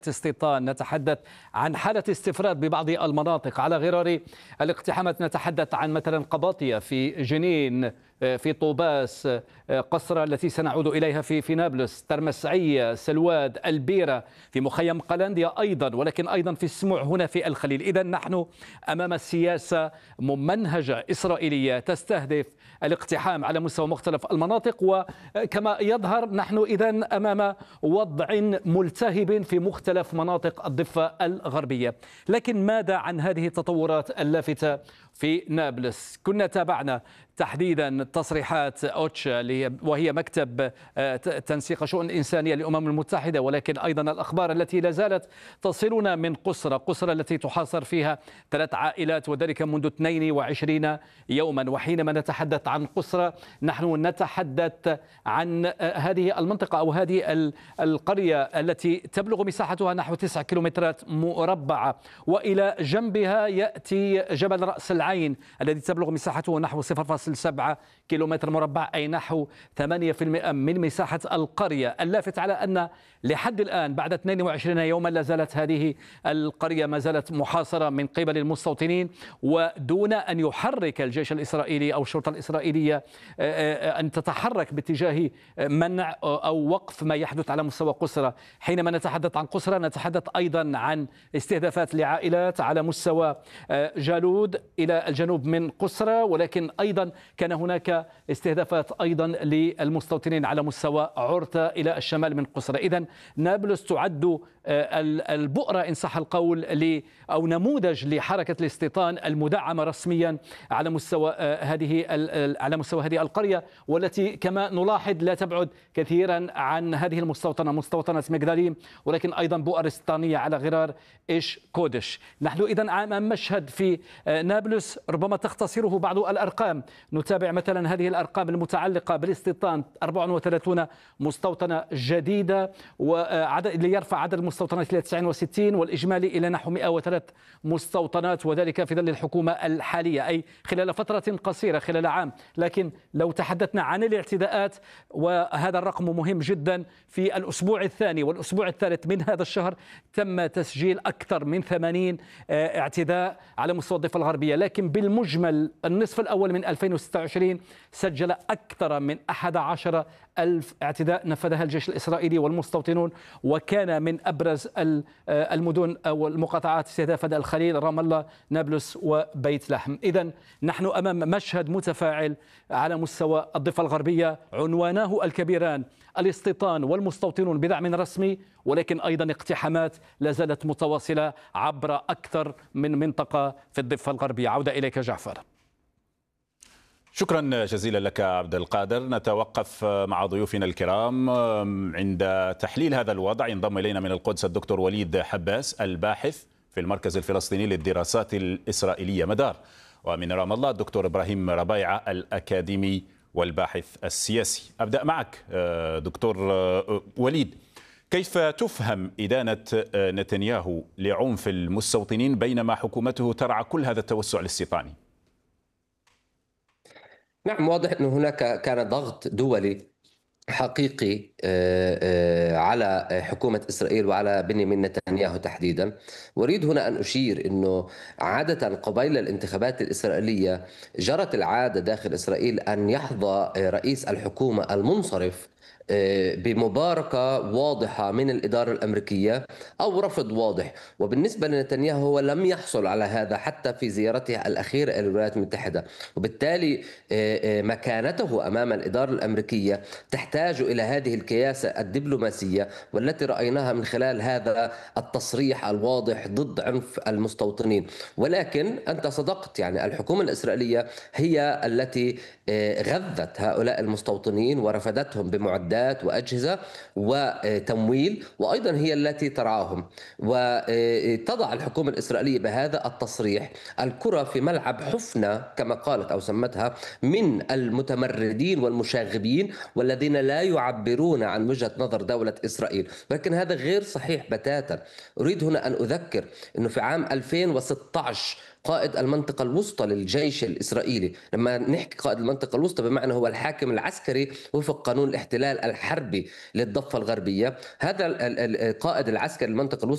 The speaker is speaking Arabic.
استيطان، نتحدث عن حالة استفراد ببعض المناطق على غرار الاقتحامات. نتحدث عن مثلا قباطية في جنين، في طوباس، قصرة التي سنعود إليها في نابلس، ترمسعية، سلواد، البيرة، في مخيم قلنديا أيضا، ولكن أيضا في السموع هنا في الخليل. إذا نحن أمام سياسة ممنهجة إسرائيلية تستهدف الاقتحام على مستوى مختلف المناطق، وكما يظهر نحن إذا أمام وضع ملتهب في مختلف مناطق الضفة الغربية. لكن ماذا عن هذه التطورات اللافتة في نابلس؟ كنا تابعنا تحديدا تصريحات أوتشا وهي مكتب تنسيق شؤون إنسانية للأمم المتحدة، ولكن أيضا الأخبار التي لا زالت تصلنا من قصرى التي تحاصر فيها 3 عائلات، وذلك منذ 22 يوما. وحينما نتحدث عن قصرى نحن نتحدث عن هذه المنطقة أو هذه القرية التي تبلغ مساحتها نحو 9 كيلومترات مربعة، وإلى جنبها يأتي جبل رأس العين الذي تبلغ مساحته نحو 0.7 كيلومتر مربع، أي نحو 8% من مساحة القرية. اللافت على أن لحد الآن بعد 22 يوما لا زالت هذه القرية ما زالت محاصرة من قبل المستوطنين، ودون أن يحرك الجيش الإسرائيلي أو الشرطة الإسرائيلية أن تتحرك باتجاه منع أو وقف ما يحدث على مستوى قصرى. حينما نتحدث عن قصرى نتحدث أيضا عن استهدافات لعائلات على مستوى جالود إلى الجنوب من قصرى، ولكن أيضا كان هناك استهدافات أيضا للمستوطنين على مستوى عرتا إلى الشمال من قصرى. إذن نابلس تعد البؤرة إن صح القول أو نموذج لحركة الاستيطان المدعمة رسميا على مستوى هذه القرية، والتي كما نلاحظ لا تبعد كثيرا عن هذه المستوطنة، مستوطنة مجداليم، ولكن أيضا بؤر استيطانية على غرار إيش كودش. نحن إذن أمام مشهد في نابلس ربما تختصره بعض الأرقام. نتابع مثلا هذه الأرقام المتعلقة بالاستيطان: 34 مستوطنة جديدة، ليرفع عدد المستوطنات إلى 69، والإجمالي إلى نحو 103 مستوطنات، وذلك في ظل الحكومة الحالية، أي خلال فترة قصيرة، خلال عام. لكن لو تحدثنا عن الاعتداءات، وهذا الرقم مهم جدا، في الأسبوع الثاني والأسبوع الثالث من هذا الشهر تم تسجيل أكثر من 80 اعتداء على مستوى الضفة الغربية. لكن بالمجمل النصف الأول من 2026 سجل أكثر من 11 ألف اعتداء نفذها الجيش الإسرائيلي والمستوطنون، وكان من أبرز المدن أو المقاطعات استهدافا الخليل، رام الله، نابلس، وبيت لحم. إذن نحن أمام مشهد متفاعل على مستوى الضفة الغربية، عنواناه الكبيران: الاستيطان والمستوطنون بدعم رسمي، ولكن أيضا اقتحامات لا زالت متواصلة عبر أكثر من منطقة في الضفة الغربية. عودة إليك جعفر. شكرا جزيلا لك عبد القادر. نتوقف مع ضيوفنا الكرام عند تحليل هذا الوضع. ينضم إلينا من القدس الدكتور وليد حباس، الباحث في المركز الفلسطيني للدراسات الإسرائيلية مدار، ومن رام الله الدكتور إبراهيم ربيعة، الأكاديمي والباحث السياسي. أبدأ معك دكتور وليد، كيف تفهم إدانة نتنياهو لعنف المستوطنين بينما حكومته ترعى كل هذا التوسع الاستيطاني؟ نعم، واضح أن هناك كان ضغط دولي حقيقي على حكومة إسرائيل وعلى بنيامين نتنياهو تحديدا. وأريد هنا أن أشير أنه عادة قبيل الانتخابات الإسرائيلية جرت العادة داخل إسرائيل أن يحظى رئيس الحكومة المنصرف بمباركة واضحة من الإدارة الأمريكية أو رفض واضح. وبالنسبة لنتنياهو هو لم يحصل على هذا حتى في زيارته الأخيرة إلى الولايات المتحدة، وبالتالي مكانته أمام الإدارة الأمريكية تحتاج إلى هذه الكياسة الدبلوماسية، والتي رأيناها من خلال هذا التصريح الواضح ضد عنف المستوطنين. ولكن أنت صدقت، يعني الحكومة الإسرائيلية هي التي غذت هؤلاء المستوطنين ورفدتهم بمعدات وأجهزة وتمويل، وأيضا هي التي ترعاهم. وتضع الحكومة الإسرائيلية بهذا التصريح الكرة في ملعب حفنة كما قالت أو سمتها من المتمردين والمشاغبين والذين لا يعبرون عن وجهة نظر دولة إسرائيل، ولكن هذا غير صحيح بتاتا. أريد هنا أن أذكر أنه في عام 2016 قائد المنطقة الوسطى للجيش الإسرائيلي، لما نحكي قائد المنطقة الوسطى بمعنى هو الحاكم العسكري وفق قانون الاحتلال الحربي للضفة الغربية، هذا القائد العسكري للمنطقة الوسطى